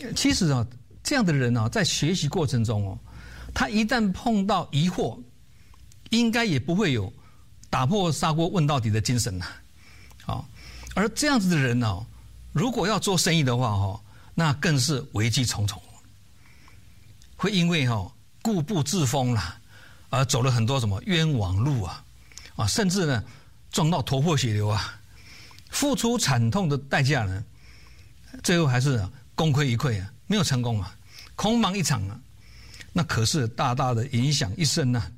其实啊，这样的人啊，在学习过程中哦，他一旦碰到疑惑，应该也不会有打破砂锅问到底的精神呐。好，而这样子的人呢，如果要做生意的话哈，那更是危机重重，会因为固步自封啦，而走了很多什么冤枉路啊，甚至呢撞到头破血流啊，付出惨痛的代价呢，最后还是功亏一篑啊，没有成功啊，空忙一场啊，那可是大大的影响一生啊。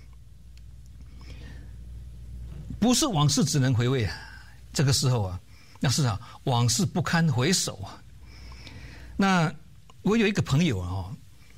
不是往事只能回味啊，这个时候啊，那是往事不堪回首啊。那我有一个朋友啊，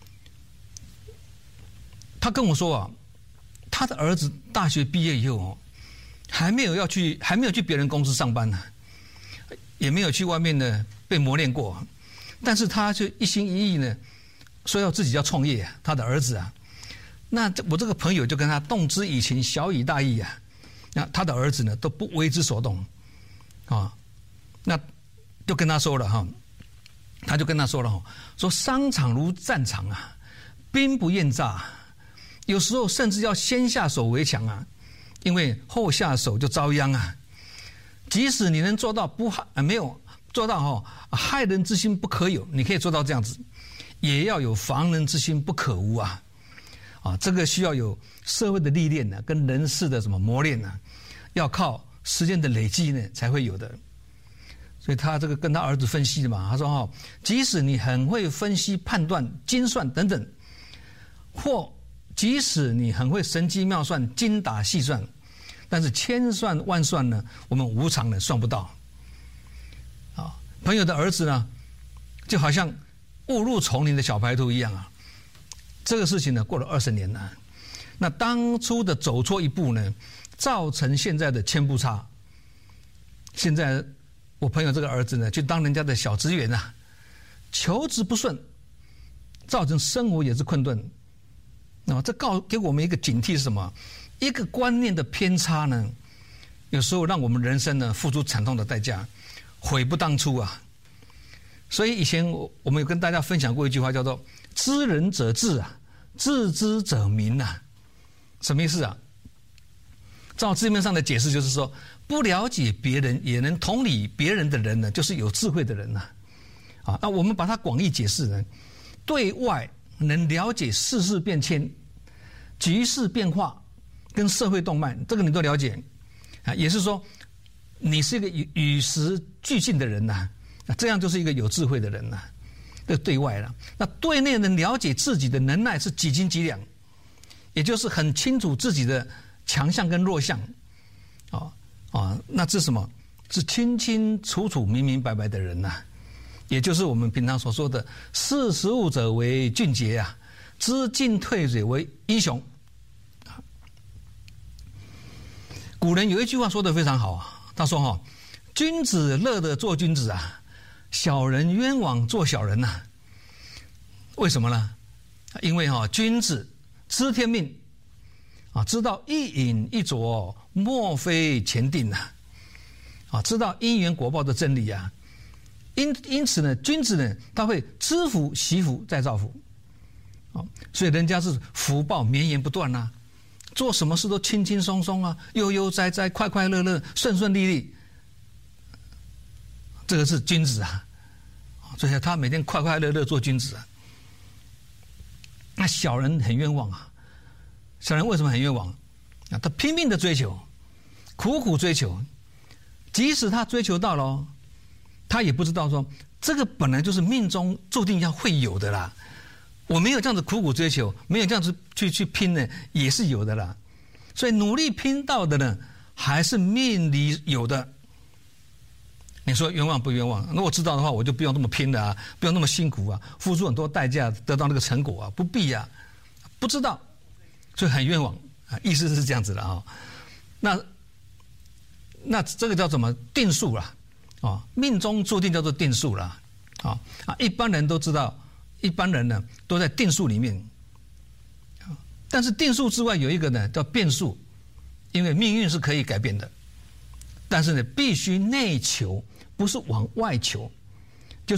他跟我说啊，他的儿子大学毕业以后还没有去别人公司上班呢，也没有去外面呢被磨练过，但是他就一心一意呢，说要自己要创业啊，他的儿子啊。那我这个朋友就跟他动之以情，晓以大义啊。那他的儿子呢都不为之所动啊，那就跟他说了哈，他就跟他说了说商场如战场啊，兵不厌诈，有时候甚至要先下手为强啊，因为后下手就遭殃啊。即使你能做到没有做到害人之心不可有，你可以做到这样子，也要有防人之心不可无啊。这个需要有社会的历练呢，跟人事的什么磨练呢，要靠时间的累积呢才会有的。所以他这个跟他儿子分析的嘛，他说即使你很会分析、判断、精算等等，或即使你很会神机妙算、精打细算，但是千算万算呢，我们无常的算不到。朋友的儿子呢，就好像误入丛林的小白兔一样啊。这个事情呢，过了20年了。那当初的走错一步呢，造成现在的千步差。现在我朋友这个儿子呢，去当人家的小职员啊，求职不顺，造成生活也是困顿。这给我们一个警惕是什么？一个观念的偏差呢，有时候让我们人生呢付出惨痛的代价，悔不当初啊。所以以前我们有跟大家分享过一句话，叫做知人者智啊，自知者明啊。什么意思啊？照字面上的解释就是说，不了解别人也能同理别人的人呢，就是有智慧的人呐。那我们把它广义解释呢，对外能了解世事变迁、局势变化跟社会动脉，这个你都了解啊，也是说你是一个与时俱进的人呐。这样就是一个有智慧的人呐。这对外了，那对内能了解自己的能耐是几斤几两，也就是很清楚自己的强项跟弱项，那这是什么？是清清楚楚、明明白白的人呐。也就是我们平常所说的“识时务者为俊杰啊，知进退者为英雄”。古人有一句话说得非常好啊，他说君子乐得做君子啊，小人冤枉做小人呐。为什么呢？因为君子知天命知道一饮一啄莫非前定呐，知道因缘果报的真理啊。因此呢，君子呢他会知福惜福再造福，所以人家是福报绵延不断啊，做什么事都轻轻松松啊，悠悠哉哉、快快乐乐、顺顺利利，这个是君子啊。所以他每天快快乐乐做君子啊。那小人很冤枉啊，小人为什么很冤枉？他拼命的追求，苦苦追求，即使他追求到了，他也不知道说这个本来就是命中注定要会有的啦。我没有这样子苦苦追求，没有这样子去拼呢，也是有的啦。所以努力拼到的呢，还是命里有的。你说冤枉不冤枉？那我知道的话，我就不用这么拼了啊，不用那么辛苦啊，付出很多代价得到那个成果啊，不必啊。不知道，所以很冤枉啊，意思是这样子的啊。那这个叫什么？定数啦，命中注定叫做定数啦，一般人都知道，一般人呢都在定数里面，但是定数之外有一个呢叫变数，因为命运是可以改变的，但是呢必须内求。不是往外求，